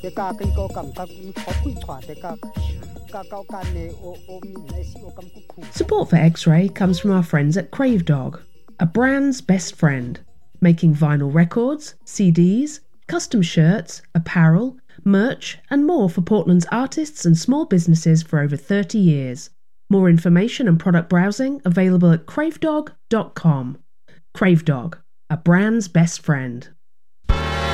Support for X-Ray comes from our friends at Crave Dog, a brand's best friend, making vinyl records, CDs, custom shirts, apparel, merch and more for Portland's artists and small businesses for over 30 years. More information and product browsing available at cravedog.com. Crave Dog, a brand's best friend.